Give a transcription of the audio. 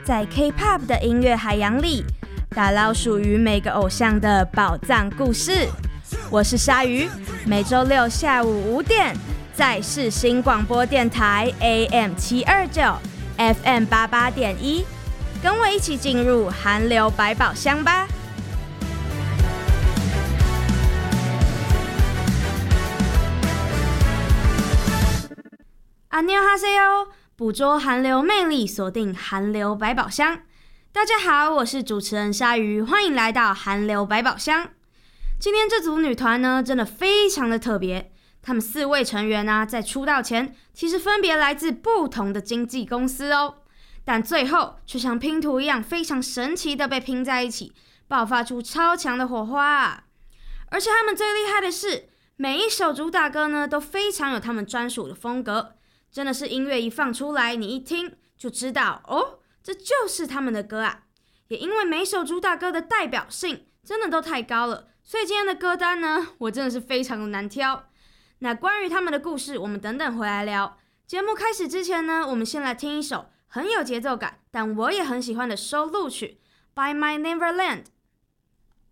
在 K-pop 的音乐海洋里，打捞属于每个偶像的宝藏故事。我是鲨鱼，每周六下午5点，在世新广播电台 AM729、FM88.1，跟我一起进入韩流百宝箱吧。안녕하세요，捕捉韩流魅力，锁定韩流百宝箱。大家好，我是主持人鲨鱼，欢迎来到韩流百宝箱。今天这组女团呢，真的非常的特别。她们4位成员啊，在出道前其实分别来自不同的经纪公司哦，但最后却像拼图一样，非常神奇的被拼在一起，爆发出超强的火花啊！而且她们最厉害的是，每一首主打歌呢，都非常有她们专属的风格。真的是音乐一放出来，你一听就知道哦，这就是他们的歌啊！也因为每首主打歌的代表性真的都太高了，所以今天的歌单呢，我真的是非常的难挑。那关于他们的故事，我们等等回来聊。节目开始之前呢，我们先来听一首很有节奏感，但我也很喜欢的收录曲《By My Neverland》，